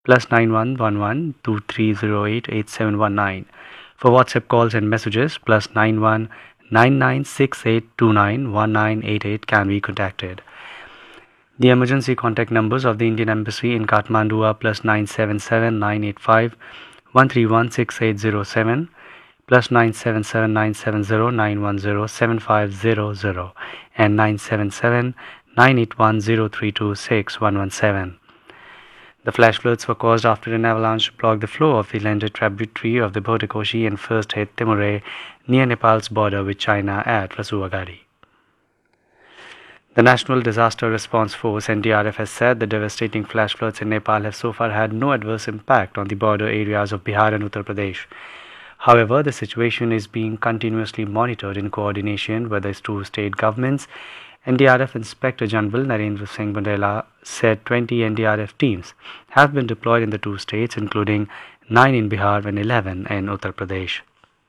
+911123088719. For WhatsApp calls and messages, +919968291988 can be contacted. The emergency contact numbers of the Indian Embassy in Kathmandu are +977-985-131-6807, +977-970-910-7500, and 977-981-0326-117. The flash floods were caused after an avalanche blocked the flow of the landed tributary of the Bhotekoshi and first hit Timore near Nepal's border with China at Rasuagari. The National Disaster Response Force (NDRF) has said the devastating flash floods in Nepal have so far had no adverse impact on the border areas of Bihar and Uttar Pradesh. However, the situation is being continuously monitored in coordination with the two state governments. NDRF Inspector General Narendra Singh Bandela said 20 NDRF teams have been deployed in the two states, including 9 in Bihar and 11 in Uttar Pradesh.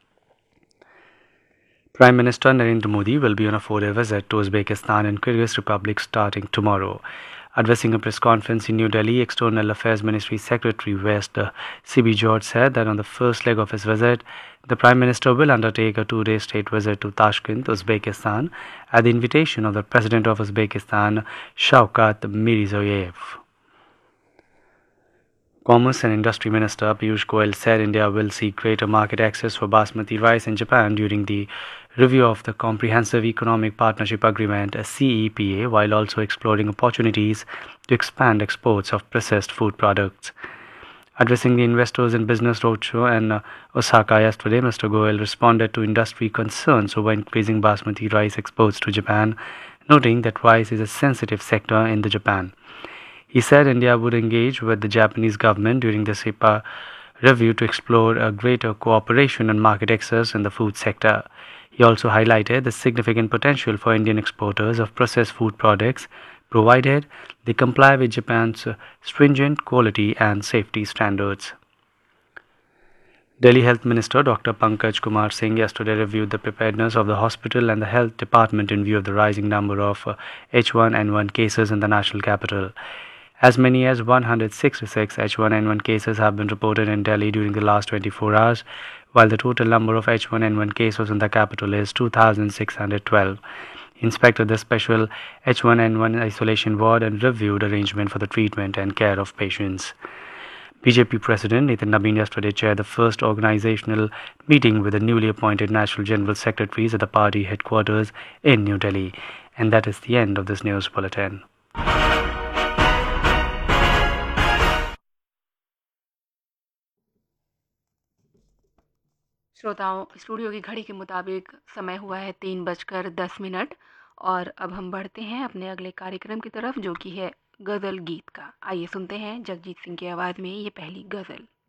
Prime Minister Narendra Modi will be on a 4-day visit to Uzbekistan and Kyrgyz Republic starting tomorrow. Addressing a press conference in New Delhi, External Affairs Ministry Secretary West C.B. George said that on the first leg of his visit, the Prime Minister will undertake a 2-day state visit to Tashkent, Uzbekistan, at the invitation of the President of Uzbekistan, Shavkat Mirziyoyev. Commerce and Industry Minister Piyush Goyal said India will seek greater market access for basmati rice in Japan during the review of the Comprehensive Economic Partnership Agreement (CEPA), while also exploring opportunities to expand exports of processed food products. Addressing the Investors in Business Roadshow in Osaka yesterday, Mr. Goyal responded to industry concerns over increasing basmati rice exports to Japan, noting that rice is a sensitive sector in Japan. He said India would engage with the Japanese government during the CEPA review to explore a greater cooperation and market access in the food sector. He also highlighted the significant potential for Indian exporters of processed food products, provided they comply with Japan's stringent quality and safety standards. Delhi Health Minister Dr. Pankaj Kumar Singh yesterday reviewed the preparedness of the hospital and the health department in view of the rising number of H1N1 cases in the national capital. As many as 166 H1N1 cases have been reported in Delhi during the last 24 hours, while the total number of H1N1 cases in the capital is 2,612. He inspected the special H1N1 isolation ward and reviewed arrangement for the treatment and care of patients. BJP President Nitin Nabin yesterday chaired the first organizational meeting with the newly appointed National General Secretaries at the party headquarters in New Delhi. And that is the end of this news bulletin. श्रोताओं, studio की घड़ी के मुताबिक समय हुआ है 3:10 और अब हम बढ़ते हैं अपने अगले कार्यक्रम की तरफ, जो कि है गज़ल गीत का। आइए सुनते हैं जगजीत सिंह की आवाज़ में ये पहली गज़ल।